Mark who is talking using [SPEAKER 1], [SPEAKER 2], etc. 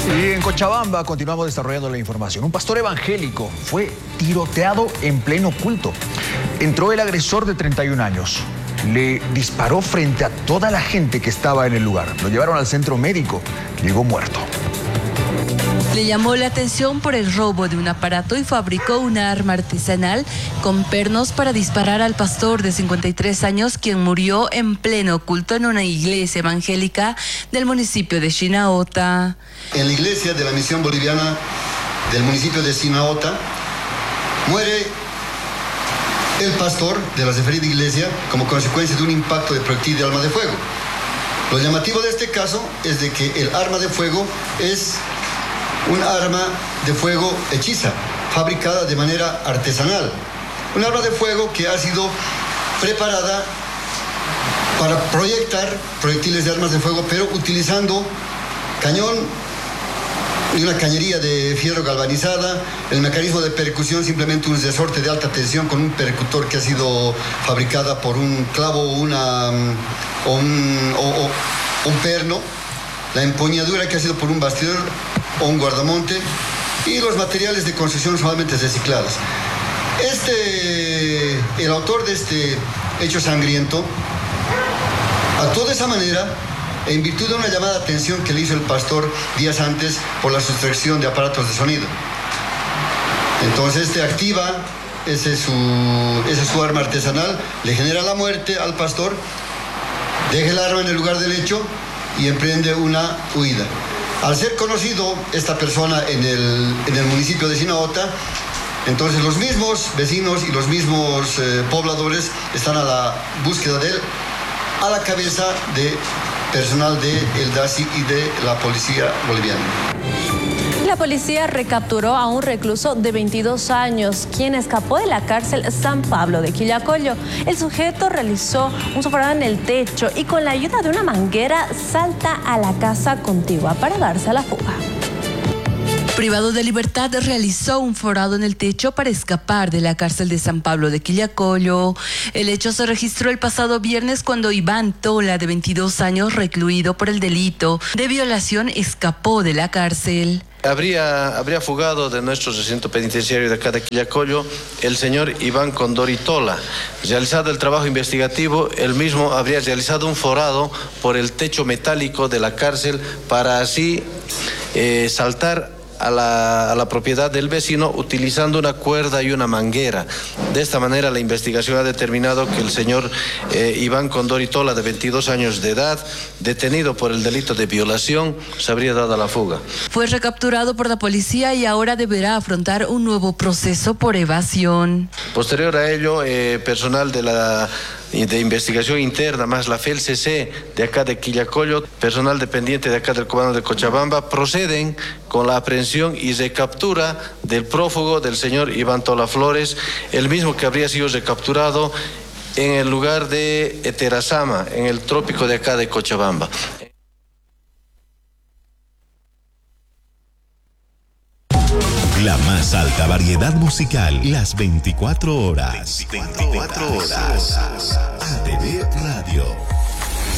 [SPEAKER 1] Y en Cochabamba continuamos desarrollando la información. Un pastor evangélico fue tiroteado en pleno culto. Entró el agresor de 31 años. Le disparó frente a toda la gente que estaba en el lugar. Lo llevaron al centro médico. Llegó muerto.
[SPEAKER 2] Le llamó la atención por el robo de un aparato y fabricó una arma artesanal con pernos para disparar al pastor de 53 años, quien murió en pleno culto en una iglesia evangélica del municipio de Chinaota.
[SPEAKER 3] En la iglesia de la misión boliviana del municipio de Chinaota muere el pastor de la referida iglesia como consecuencia de un impacto de proyectil de arma de fuego. Lo llamativo de este caso es de que el arma de fuego es un arma de fuego hechiza, fabricada de manera artesanal. Un arma de fuego que ha sido preparada para proyectar proyectiles de armas de fuego, pero utilizando cañón y una cañería de fierro galvanizada, el mecanismo de percusión simplemente un resorte de alta tensión con un percutor que ha sido fabricada por un clavo o un perno, la empuñadura que ha sido por un bastidor o un guardamonte y los materiales de construcción solamente reciclados. El autor de este hecho sangriento actuó de esa manera en virtud de una llamada de atención que le hizo el pastor días antes por la sustracción de aparatos de sonido. Entonces activa, esa es su arma artesanal, le genera la muerte al pastor, deja el arma en el lugar del hecho y emprende una huida. Al ser conocido esta persona en el municipio de Chinaota, entonces los mismos vecinos y los mismos pobladores están a la búsqueda de él, a la cabeza de personal del DASI y de la policía boliviana.
[SPEAKER 4] La policía recapturó a un recluso de 22 años, quien escapó de la cárcel San Pablo de Quillacollo. El sujeto realizó un soforado en el techo y con la ayuda de una manguera salta a la casa contigua para darse a la fuga.
[SPEAKER 2] Privado de libertad, realizó un forado en el techo para escapar de la cárcel de San Pablo de Quillacollo. El hecho se registró el pasado viernes cuando Iván Tola, de 22 años, recluido por el delito de violación, escapó de la cárcel.
[SPEAKER 5] Habría fugado de nuestro recinto penitenciario de acá de Quillacollo el señor Iván Condori Tola. Realizado el trabajo investigativo, él mismo habría realizado un forado por el techo metálico de la cárcel para así saltar a la propiedad del vecino utilizando una cuerda y una manguera. De esta manera la investigación ha determinado que el señor Iván Condori Tola, de 22 años de edad, detenido por el delito de violación, se habría dado a la fuga.
[SPEAKER 2] Fue recapturado por la policía y ahora deberá afrontar un nuevo proceso por evasión.
[SPEAKER 5] Posterior a ello, personal de investigación interna, más la FELCC de acá de Quillacollo, personal dependiente de acá del comando de Cochabamba, proceden con la aprehensión y recaptura del prófugo del señor Iván Tola Flores, el mismo que habría sido recapturado en el lugar de Eterazama, en el trópico de acá de Cochabamba.
[SPEAKER 6] La más alta variedad musical, las 24 horas. 24 horas. ATV Radio.